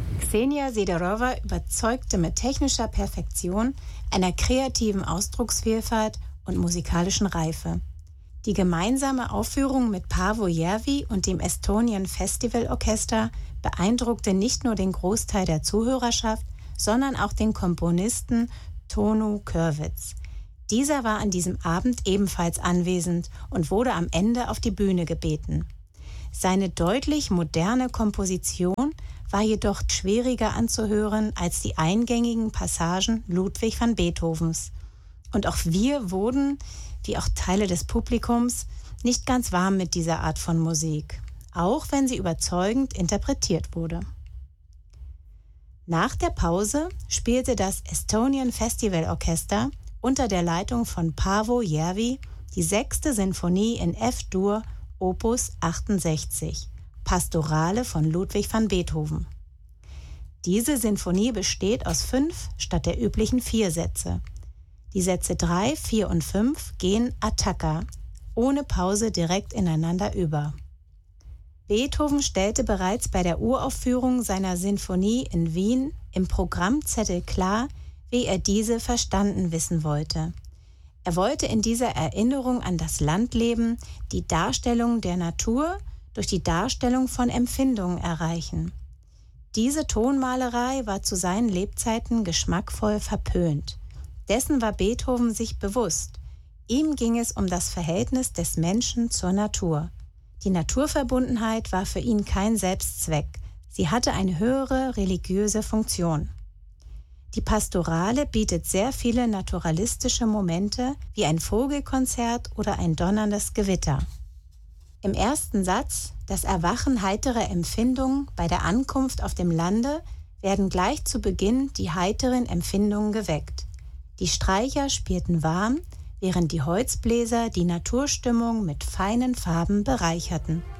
Ksenia Sederowa überzeugte mit technischer Perfektion, einer kreativen Ausdrucksvielfalt und musikalischen Reife. Die gemeinsame Aufführung mit Paavo Järvi und dem Estonian Festival Orchester beeindruckte nicht nur den Großteil der Zuhörerschaft, sondern auch den Komponisten Tonu Körvits. Dieser war an diesem Abend ebenfalls anwesend und wurde am Ende auf die Bühne gebeten. Seine deutlich moderne Komposition war jedoch schwieriger anzuhören als die eingängigen Passagen Ludwig van Beethovens. Und auch wir wurden, wie auch Teile des Publikums, nicht ganz warm mit dieser Art von Musik, auch wenn sie überzeugend interpretiert wurde. Nach der Pause spielte das Estonian Festival Orchester unter der Leitung von Paavo Järvi die 6. Sinfonie in F-Dur, Opus 68, Pastorale von Ludwig van Beethoven. Diese Sinfonie besteht aus 5 statt der üblichen 4 Sätze. Die Sätze 3, 4 und 5 gehen attacca, ohne Pause direkt ineinander über. Beethoven stellte bereits bei der Uraufführung seiner Sinfonie in Wien im Programmzettel klar, wie er diese verstanden wissen wollte. Er wollte in dieser Erinnerung an das Landleben die Darstellung der Natur durch die Darstellung von Empfindungen erreichen. Diese Tonmalerei war zu seinen Lebzeiten geschmackvoll verpönt. Dessen war Beethoven sich bewusst. Ihm ging es um das Verhältnis des Menschen zur Natur. Die Naturverbundenheit war für ihn kein Selbstzweck. Sie hatte eine höhere religiöse Funktion. Die Pastorale bietet sehr viele naturalistische Momente, wie ein Vogelkonzert oder ein donnerndes Gewitter. Im ersten Satz, das Erwachen heiterer Empfindungen bei der Ankunft auf dem Lande, werden gleich zu Beginn die heiteren Empfindungen geweckt. Die Streicher spielten warm, während die Holzbläser die Naturstimmung mit feinen Farben bereicherten.